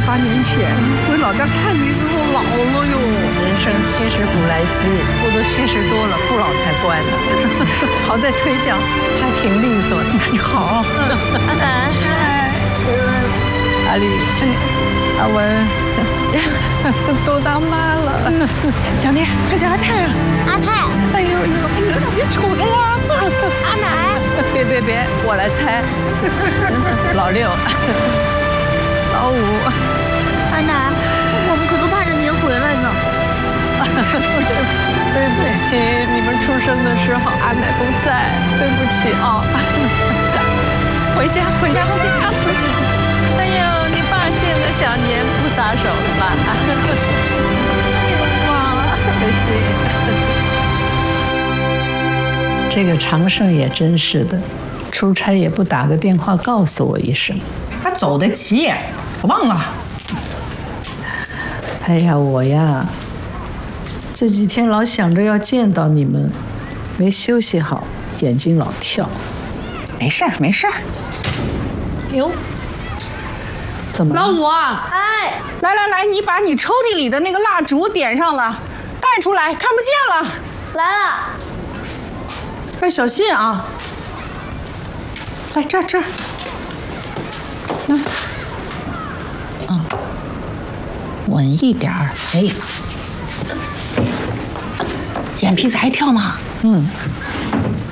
年前回老家看你时候老了哟。 人生70古来稀，我都70多了，不老才怪呢。好在腿脚还挺利索的，那就好。 阿奶， 阿丽，阿文，都当妈了。 小年，快叫阿泰了。 阿泰， 哎呦，别杵着呀！ 阿奶， 别，我来猜。老6，老5。 阿奶，我们可都盼着您回来呢。 对不起，你们出生的时候阿奶不在，对不起啊。回家。哎呦，你爸见了小年不撒手了吧？忘了，可惜。这个长胜也真是的，出差也不打个电话告诉我一声。 他走得急，忘了。 哎呀，我呀，这几天老想着要见到你们，没休息好，眼睛老跳。 没事。 哟，怎么了？ 老五啊， 哎， 来，你把你抽屉里的那个蜡烛点上了，带出来，看不见了。 来了。 哎，小心啊！来这儿，来，稳一点儿。哎，眼皮子还跳呢。